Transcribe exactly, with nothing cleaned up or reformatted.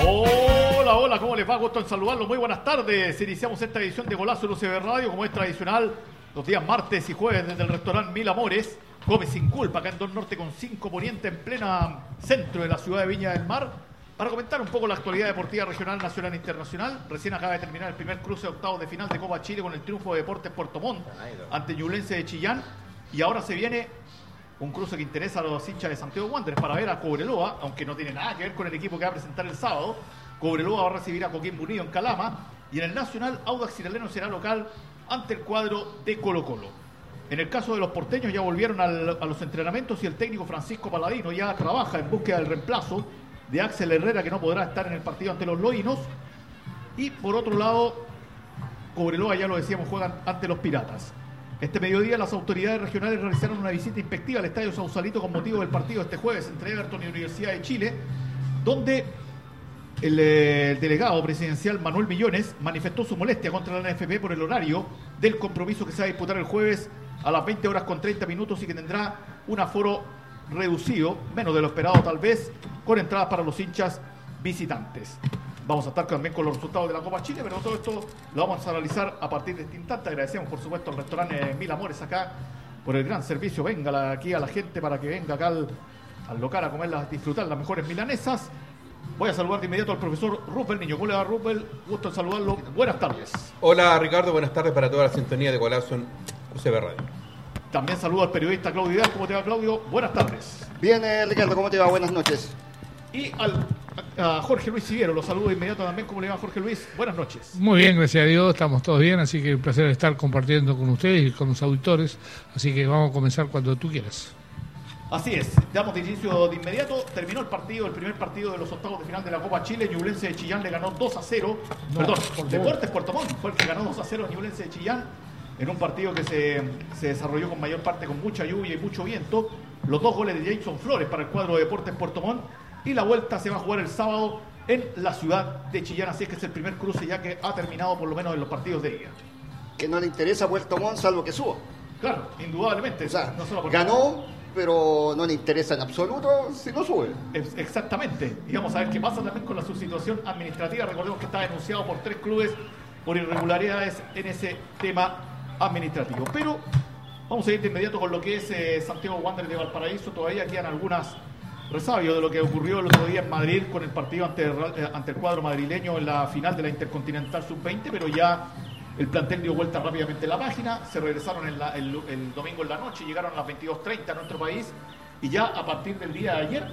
Hola, hola, ¿cómo les va? Gusto en saludarlos. Muy buenas tardes. Iniciamos esta edición de Golazo en U C B Radio, como es tradicional, los días martes y jueves desde el restaurante Mil Amores. Come sin culpa, acá en Don Norte con cinco Poniente, en plena centro de la ciudad de Viña del Mar, para comentar un poco la actualidad deportiva regional, nacional e internacional. Recién acaba de terminar el primer cruce de octavos de final de Copa Chile con el triunfo de Deportes Puerto Montt ante Ñublense de Chillán. Y ahora se viene un cruce que interesa a los hinchas de Santiago Wanderers para ver a Cobreloa, aunque no tiene nada que ver con el equipo que va a presentar el sábado. Cobreloa va a recibir a Coquimbo Unido en Calama, y en el Nacional Audax Italiano será local ante el cuadro de Colo-Colo. En el caso de los porteños ya volvieron al, a los entrenamientos y el técnico Francisco Paladino ya trabaja en búsqueda del reemplazo de Axel Herrera, que no podrá estar en el partido ante los loínos. Y por otro lado, Cobreloa, ya lo decíamos, juegan ante los Piratas. Este mediodía las autoridades regionales realizaron una visita inspectiva al Estadio Sausalito con motivo del partido este jueves entre Everton y Universidad de Chile, donde el eh, delegado presidencial Manuel Millones manifestó su molestia contra la N F P por el horario del compromiso que se va a disputar el jueves a las veinte horas con treinta minutos y que tendrá un aforo reducido, menos de lo esperado tal vez, con entradas para los hinchas visitantes. Vamos a estar también con los resultados de la Copa Chile, pero todo esto lo vamos a analizar a partir de este instante. Agradecemos, por supuesto, al restaurante Mil Amores acá por el gran servicio. Venga aquí a la gente para que venga acá al, al local a comerlas, disfrutar las mejores milanesas. Voy a saludar de inmediato al profesor Rupel Niño. ¿Cómo le va, Rupel? Gusto en saludarlo. Buenas tardes. Hola, Ricardo. Buenas tardes para toda la sintonía de Golazo en U C B Radio. También saludo al periodista Claudio Vidal. ¿Cómo te va, Claudio? Buenas tardes. Bien, eh, Ricardo, ¿cómo te va? Buenas noches. Y al, a Jorge Luis Siviero, lo saludo de inmediato también. ¿Cómo le va, Jorge Luis? Buenas noches. Muy bien, gracias a Dios, estamos todos bien, así que un placer estar compartiendo con ustedes y con los auditores, así que vamos a comenzar cuando tú quieras. Así es, damos de inicio de inmediato. Terminó el partido, el primer partido de los octavos de final de la Copa Chile. Ñublense de Chillán le ganó dos a cero. No, Perdón, por Deportes Puerto Montt fue el que ganó dos a cero a Ñublense de Chillán, en un partido que se, se desarrolló con mayor parte con mucha lluvia y mucho viento. Los dos goles de Jason Flores para el cuadro de Deportes Puerto Montt. Y la vuelta se va a jugar el sábado en la ciudad de Chillán. Así es que es el primer cruce ya que ha terminado por lo menos en los partidos de día. Que no le interesa a Puerto Montt salvo que suba. Claro, indudablemente. O sea, no solo ganó, pero no le interesa en absoluto si no sube. Exactamente. Y vamos a ver qué pasa también con la subsituación administrativa. Recordemos que está denunciado por tres clubes por irregularidades en ese tema administrativo. Pero vamos a ir de inmediato con lo que es eh, Santiago Wanderers de Valparaíso. Todavía quedan algunas resabios de lo que ocurrió el otro día en Madrid con el partido ante, eh, ante el cuadro madrileño en la final de la Intercontinental sub veinte, pero ya el plantel dio vuelta rápidamente a la página. Se regresaron en la, el, el domingo en la noche, llegaron a las veintidós treinta a nuestro país, y ya a partir del día de ayer